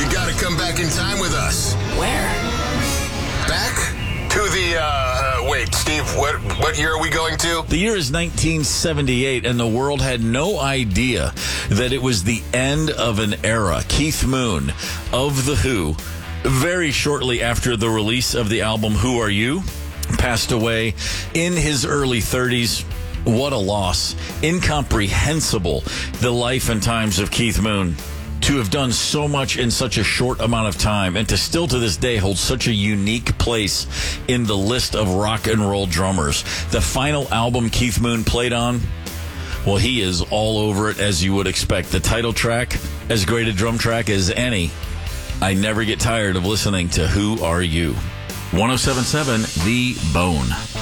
You got to come back in time with us. Where? Back to the, wait, Steve, what year are we going to? The year is 1978, and the world had no idea that it was the end of an era. Keith Moon of The Who, very shortly after the release of the album Who Are You, passed away in his early 30s. What a loss. Incomprehensible, the life and times of Keith Moon. To have done so much in such a short amount of time, and to still to this day hold such a unique place in the list of rock and roll drummers. The final album Keith Moon played on, well, he is all over it, as you would expect. The title track, as great a drum track as any. I never get tired of listening to Who Are You? 107.7 The Bone.